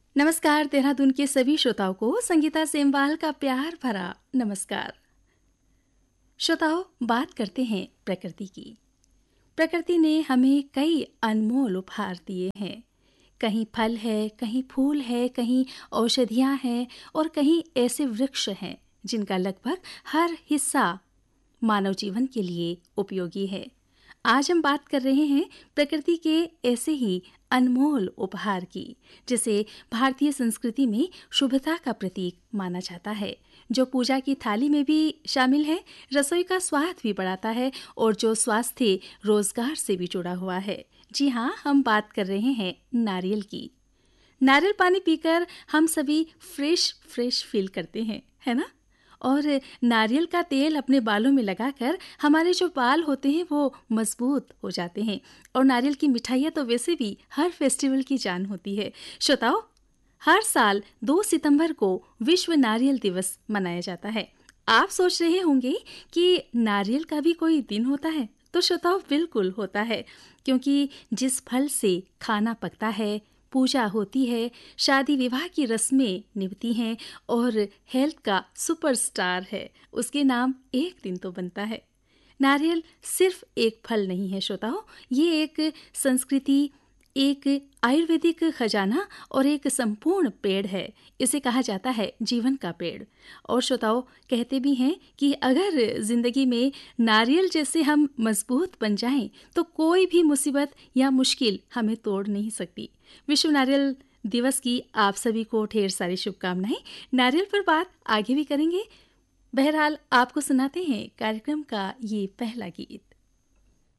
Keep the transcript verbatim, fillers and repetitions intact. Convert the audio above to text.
नमस्कार। देहरादून के सभी श्रोताओं को संगीता सेमवाल का प्यार भरा नमस्कार। श्रोताओं, बात करते हैं प्रकृति की। प्रकृति ने हमें कई अनमोल उपहार दिए हैं। कहीं फल है, कहीं फूल है, कहीं औषधियाँ हैं और कहीं ऐसे वृक्ष हैं जिनका लगभग हर हिस्सा मानव जीवन के लिए उपयोगी है। आज हम बात कर रहे हैं प्रकृति के ऐसे ही अनमोल उपहार की, जिसे भारतीय संस्कृति में शुभता का प्रतीक माना जाता है, जो पूजा की थाली में भी शामिल है, रसोई का स्वाद भी बढ़ाता है और जो स्वास्थ्य रोजगार से भी जुड़ा हुआ है। जी हाँ, हम बात कर रहे हैं नारियल की। नारियल पानी पीकर हम सभी फ्रेश फ्रेश फील करते हैं, है ना? और नारियल का तेल अपने बालों में लगाकर हमारे जो बाल होते हैं वो मजबूत हो जाते हैं। और नारियल की मिठाइयाँ तो वैसे भी हर फेस्टिवल की जान होती है। श्रोताओ, हर साल दो सितंबर को विश्व नारियल दिवस मनाया जाता है। आप सोच रहे होंगे कि नारियल का भी कोई दिन होता है? तो श्रोताओ, बिल्कुल होता है, क्योंकि जिस फल से खाना पकता है, पूजा होती है, शादी विवाह की रस्में निभती हैं और हेल्थ का सुपरस्टार है, उसके नाम एक दिन तो बनता है। नारियल सिर्फ एक फल नहीं है श्रोताओं, ये एक संस्कृति, एक आयुर्वेदिक खजाना और एक संपूर्ण पेड़ है। इसे कहा जाता है जीवन का पेड़। और श्रोताओं, कहते भी हैं कि अगर जिंदगी में नारियल जैसे हम मजबूत बन जाएं, तो कोई भी मुसीबत या मुश्किल हमें तोड़ नहीं सकती। विश्व नारियल दिवस की आप सभी को ढेर सारी शुभकामनाएं। नारियल पर बात आगे भी करेंगे। बहरहाल आपको सुनाते हैं कार्यक्रम का ये पहला गीत।